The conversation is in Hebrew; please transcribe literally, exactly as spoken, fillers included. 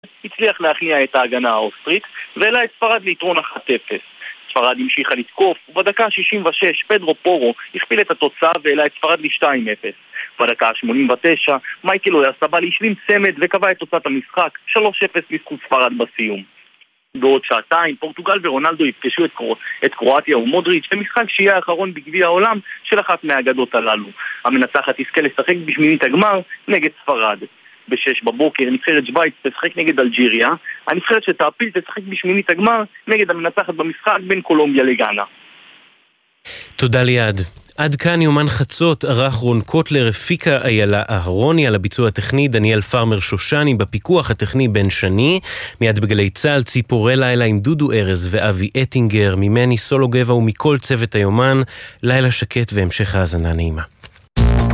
הצליח להכניע את ההגנה האוסטרית והעלה את ספרד ליתרון אחת אפס. ספרד המשיכה לתקוף, ובדקה ה-שישים ושש פדרו פורו הכפיל את התוצאה והעלה את ספרד ל-שתיים אפס. בדקה ה-שמונים ותשע מייקל אויארסטבל השלים צמד וקבע את תוצאת המשחק שלוש אפס לזכות ספרד בסיום. בעוד שעתיים פורטוגל ורונלדו יפגשו את, קרו... את קרואטיה ומודריץ' במשחק שיהיה האחרון בגביע העולם של אחת מהאגדות הללו. המנצחת תזכה לשחק בשמינית הגמר נגד ספרד. בשש בבוקר נבחרת שווייץ תשחק נגד אלג'יריה, הנבחרת שתעפיל תשחק בשמינית הגמר נגד המנצחת במשחק בין קולומביה לגאנה. תודה ליעד. עד כאן יומן חצות, ערך רון קוטלר, הפיקה איילה אהרוני, על הביצוע הטכני דניאל פרמר שושני, בפיקוח הטכני בן שני, מיד בגלי צהל ציפורי לילה עם דודו ארז ואבי אטינגר, ממני סולו גבע ומכל צוות היומן, לילה שקט והמשך האזנה נעימה.